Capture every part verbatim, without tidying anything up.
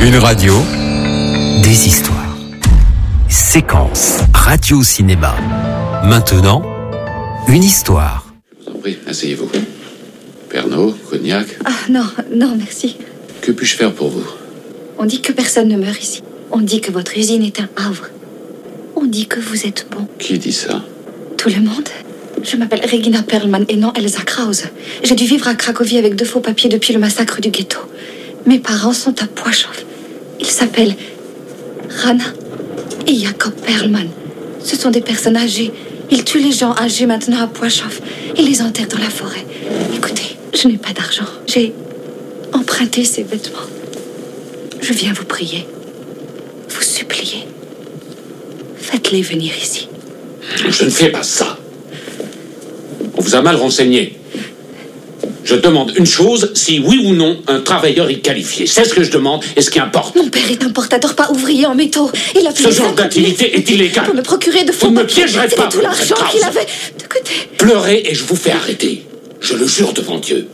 Une radio, des histoires. Séquence radio-cinéma. Maintenant, une histoire. Je vous en prie, asseyez-vous. Pernod, cognac. Ah non, non, merci. Que puis-je faire pour vous? On dit que personne ne meurt ici. On dit que votre usine est un havre. On dit que vous êtes bon. Qui dit ça? Tout le monde. Je m'appelle Regina Perlman et non Elsa Krause. J'ai dû vivre à Cracovie avec de faux papiers depuis le massacre du ghetto. Mes parents sont à Płaszów. Ils s'appellent Rana et Jakob Perlman. Ce sont des personnes âgées. Ils tuent les gens âgés maintenant à Płaszów. Ils les enterrent dans la forêt. Écoutez, je n'ai pas d'argent. J'ai emprunté ces vêtements. Je viens vous prier, vous supplier. Faites-les venir ici. Je ne fais pas ça. On vous a mal renseigné. Je demande une chose, si oui ou non un travailleur est qualifié. C'est ce que je demande et ce qui importe. Mon père est importateur, pas ouvrier en métaux. Il a Ce genre d'activité est illégal. Pour me procurer de faux Vous ne me papiers. piégerez pas. C'était tout l'argent qu'il avait de côté. Pleurez et je vous fais arrêter. Je le jure devant Dieu.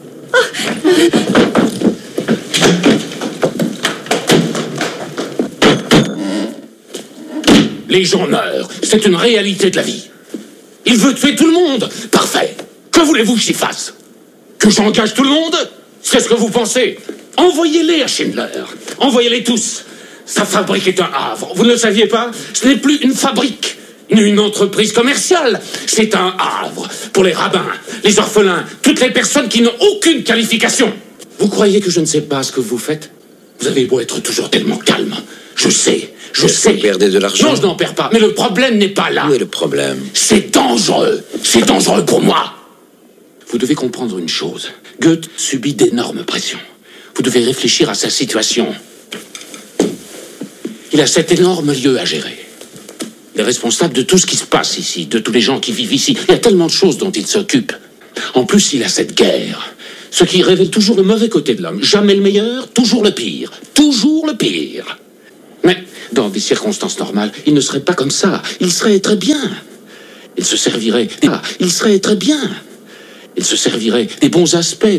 Les gens meurent. C'est une réalité de la vie. Il veut tuer tout le monde. Parfait. Que voulez-vous que j'y fasse? Que j'engage tout le monde? C'est ce que vous pensez? Envoyez-les à Schindler. Envoyez-les tous. Sa fabrique est un havre. Vous ne le saviez pas? Ce n'est plus une fabrique, ni une entreprise commerciale. C'est un havre pour les rabbins, les orphelins, toutes les personnes qui n'ont aucune qualification. Vous croyez que je ne sais pas ce que vous faites? Vous avez beau être toujours tellement calme. Je sais, je sais. Vous perdez de l'argent? Non, je n'en perds pas. Mais le problème n'est pas là. Où est le problème? C'est dangereux. C'est dangereux pour moi. Vous devez comprendre une chose. Goethe subit d'énormes pressions. Vous devez réfléchir à sa situation. Il a cet énorme lieu à gérer. Il est responsable de tout ce qui se passe ici, de tous les gens qui vivent ici. Il y a tellement de choses dont il s'occupe. En plus, il a cette guerre. Ce qui révèle toujours le mauvais côté de l'homme. Jamais le meilleur, toujours le pire. Toujours le pire. Mais dans des circonstances normales, il ne serait pas comme ça. Il serait très bien. Il se servirait... Il serait très bien. Il se servirait des bons aspects